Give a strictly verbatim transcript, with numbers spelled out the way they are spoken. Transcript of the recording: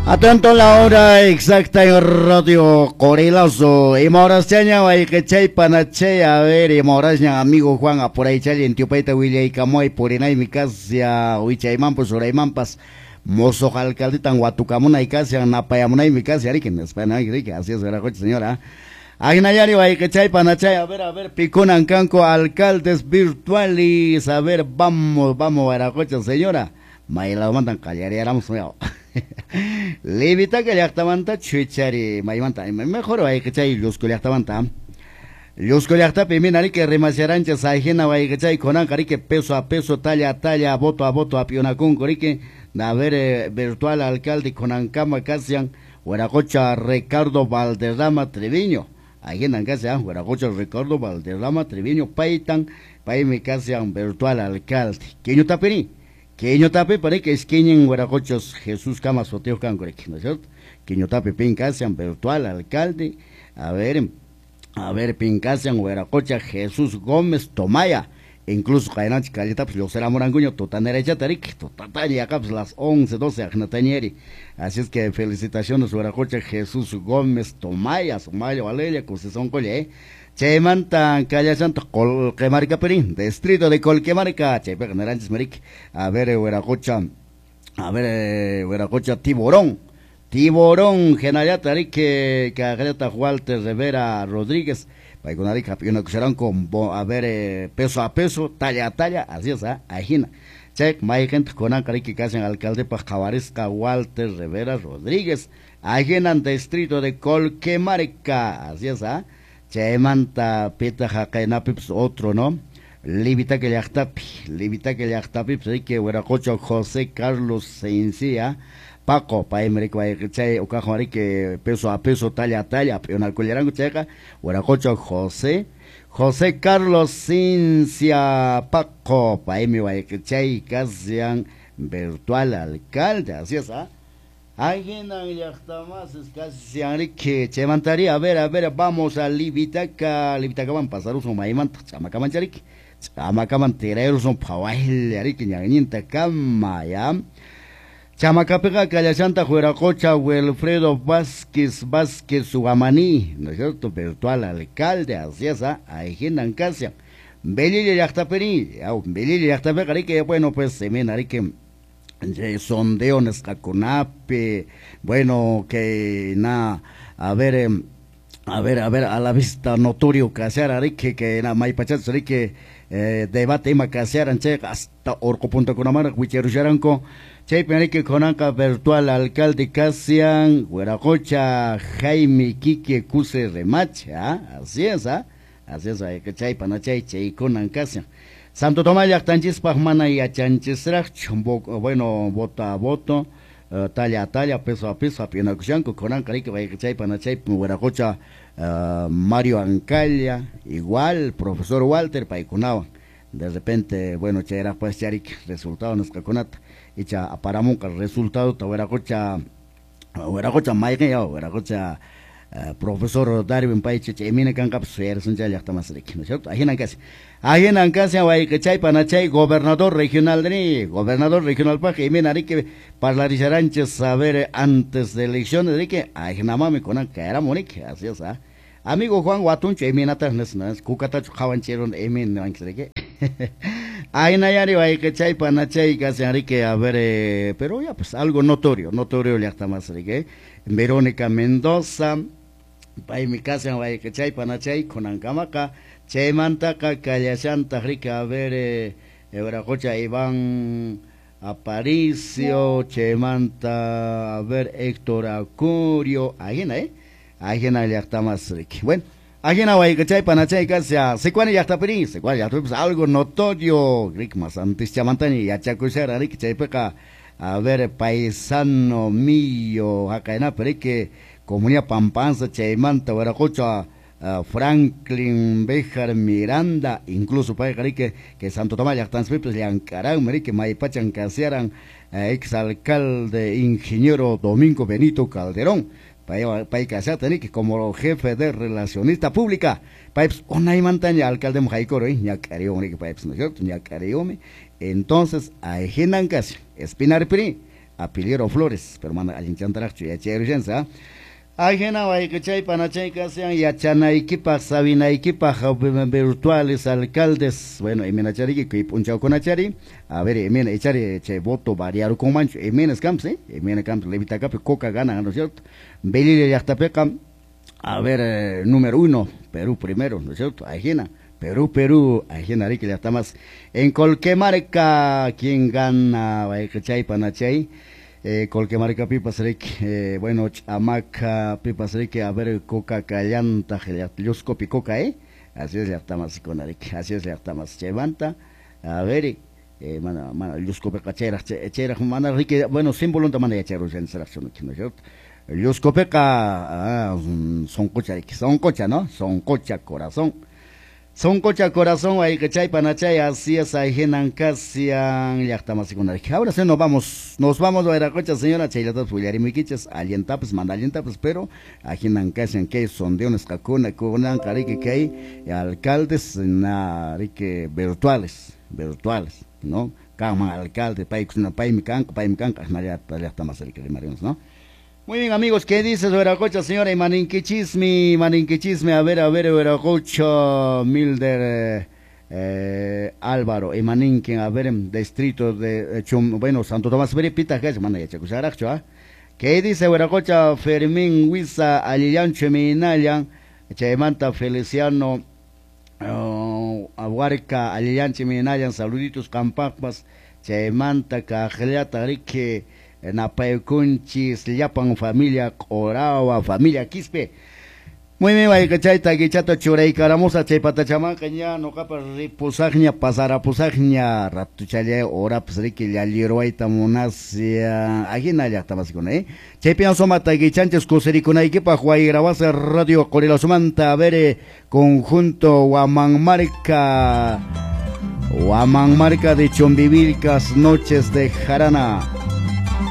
Atento la hora exacta en Radio Corilazo. Y moras chaña y que chay panache a ver y moras ña amigo Juan a por ahí chay en Tiopaita William y Camoy por inay mi casa uichay mampas oray mampas mozo alcalde tan guatucamuna y casa napayamuna y mi casa ari que en España que así es verdad coche señora. Agnayari y que chay panache a ver a ver piconan canco alcaldes virtuales a ver vamos vamos a la coche señora. Maila mandan callar y éramos no. Levita que le actamanta chuchari maimanta mejor hay que chay los que le actamanta los que le actape minari que remaserancha sajena hay que chay conan cari que peso a peso talla a talla voto a voto a piona con corique a ver eh, virtual alcalde conan cama casian hueracocha Ricardo Valderrama Treviño ahí en casa hueracocha Ricardo Valderrama Treviño paitan pai mi casian virtual alcalde que yo tapení que yo tape para que es que en Guaracochos Jesús Camas Soteo Cancorec, ¿no es cierto? Que yo tape Pincasian virtual alcalde, a ver, a ver Pincasian Guaracocha Jesús Gómez Tomaya, incluso Cainach Caleta, pues lo será Moranguño, Totanera Yatarik, Totatania Caps las once, doce, Agnatanieri. Así es que felicitaciones Guaracocha Jesús Gómez Tomaya, Somalia, Valeria, Cusezón Colle, Chemanta, Calla Santo, Colquemarca Perín, distrito de Colquemarca, Chepe Generantes Meric, a ver, Hueracocha, a ver, Hueracocha Tiburón, Tiburón, Generatari, que Cagreta Walter Rivera Rodríguez, Paiconari Capiona Cucharán con, a ver, peso a peso, talla a talla, así es, ¿ah? Ajina. Check, Maikent, Conancari, que casi en alcalde Pajabaresca Walter Rivera Rodríguez, Ajena, distrito de Colquemarca, así es, ¿ah? Chaymanta pita jacainapips otro, ¿no? Libita que le actapi, libita que le actapi, pues hay que Hueracocho José Carlos Sencilla, Paco, Paimerico, Chay, Ocajori que peso a peso, talla a talla, peonal collerango checa, Hueracocho José, José Carlos Sencilla, Paco, Paimi, Chay, Casian, virtual alcalde, así es, ¿ah? Alguien ya está más, es casi que se mantaría, a ver, a ver, vamos a Libitaca, Libitaca van a pasar un maimanta, chamacaman charik, chamacaman tereros un pawail, arik, ñañinta cama, ya. Chamacapega, Callasanta, Hueracocha, Wilfredo Vázquez, Vázquez, Suamaní, ¿no es cierto? Virtual alcalde, así es, ahí en casa. Belili ya está peri, Belili ya está peri, que bueno, pues se me que sondeo Nescaconape, bueno, que na, a ver, eh, a ver, a ver, a la vista notorio casear, que que na maipachas, que eh, debate ima casear, anche hasta orco punto con amar, huicherucharanco, che que conanca virtual alcalde Casian, Hueracocha, Jaime Quique Cuse Remacha, así es, ¿ah? Así es, que chay panachay, chay conan Casian. Santo Tomás Yactanchis Pajmana y Achanchisrach, bueno, voto a voto, uh, talla a talla, peso a peso, a Pienacuchanco, Conan Carique, Bayachay, Panachay, Hueracocha, uh, Mario Ancalla, igual, profesor Walter, Paicunaba. De repente, bueno, Chayra pues Charik, resultado en Escaconata, y cha Aparamonca, resultado, Hueracocha, Hueracocha Maique, Hueracocha. Uh, profesor Darwin Paiche, Emine Cancap, Suer, Sunjay, Yachtamasrik, ¿no es cierto? Ahí en Ancasi. Ahí en Ancasi, Guaycachay, Panachay, gobernador regional de gobernador regional Paje, Emine Arique, parlarizaranches, saber antes de elecciones, de que, ahí en Amame con Ancara Monique, así es, ¿ah? Amigo Juan Guatuncho, Emine Atarnes, ¿no? Cucatacho, Javancheron, Emine, ¿no? Ahí en Ayari, Guaycachay, Panachay, casi Arique, a ver, eh, pero ya, pues algo notorio, notorio, Yachtamasrik, Verónica Mendoza, Pai mi casa en que chay panachay con ancamaca, chay mantaca, callasanta rica, a ver, eh, Hueracocha Iván Aparicio, chay manta, a ver, Héctor Acurio, ajena, eh, ajena ya está más rica. Bueno, ajena guay que chay panachay casa, se cuane ya está peri, se cuane ya pues algo notorio, ric más antes chamantani, ya chacuchara, ric chay peca, a ver, paisano mío, acá en apere que Comunidad Pampanza, Chaymanta, Hueracocha, uh, Franklin, Béjar, Miranda, incluso para que, que Santo Tomás Yactans Pipes le ancaran, que Maipachan casearan, uh, exalcalde ingeniero Domingo Benito Calderón, para pa casear que como jefe de relacionista pública, Pipes, una y montaña, alcalde Mojaicoro, ya cariome, que Pipes, ¿no es cierto? Ya cariome, entonces, a Ejenan Casi, Espinar Piri, Apilero Flores, pero mana alinchantaraqchu yachayrishansa. Ajena waykachay panachay sean yachanaykipa sabinaykipa virtuales alcaldes, bueno, emenachari que punchao conachari, a ver, emena echari che voto variar con mancho, emenas camps, eh, emena camps levita cape coca gana, ¿no es cierto? Belile yachtapeca, a ver, eh, número uno, Perú primero, ¿no es cierto? Ajena. Perú, Perú, ajena que ya está más. En Colquemarca, ¿quién gana? Waykachay panachay. Eh, Colquemarca Pipasrik, eh, bueno, Amaca Pipasrik, a ver, Coca Callanta, Yuscopi Coca, eh, así es, ya está más con Arik, así es, ya está más Chevanta, a ver, eh, mana, mana, Yuscopi Cachera, Chera, mana, Rique, bueno, sin voluntad, mana, ya chero, en selección, ¿no es cierto? Yuscopeca, ah, son cocha, son cocha, ¿no? Son cocha, corazón. Son cocha corazón, hay que chay panachay, así es, ahí genan casi, ya estamos secundaria. Ahora sí nos vamos, nos vamos a la cocha, señora Chaylata, Fuliari Miquiches, alientapes, manda alientapes, pero aquí genan casi en que son de unas cacuna, con carique que hay, alcaldes, na, rique, virtuales, virtuales, ¿no? Cama alcalde, pay, pay, mi canca, pay, mi canca, ya está más cerca de Marinos, ¿no? Muy bien, amigos, ¿qué dice Veracocha, señora? Y maninquichisme, maninquichisme, a ver, a ver, Veracocha, Milder, eh, eh, Álvaro, y maninquen, a ver, distrito de, eh, Chum, bueno, Santo Tomás, Veripita, que es, manda ya, chacusaracho, ¿ah? ¿Qué dice Veracocha, Fermín, Huiza, Alilian, Cheminalian, Chemanta, Feliciano, uh, Aguarca, Alilian, Cheminalian, saluditos, campapas, Chemanta, Cajleata, Rique, Napaycunchis, Llapan familia Orawa, familia Quispe. Muy bien, vaya cachay, taquichato, churay, caramosa, chay patachamaca, ya, no capa, ripusagña, pasara pusagña, ratuchale, ora, pues, rique, ya, liroay, tamonasia, agina, ya, tamasicona, eh. Chay piansoma, taquichanches, cosericona, equipa, juay, grabase, radio, corela, sumanta, a ver, conjunto, Huamanmarca, Huamanmarca de Chombivilcas, noches de Jarana.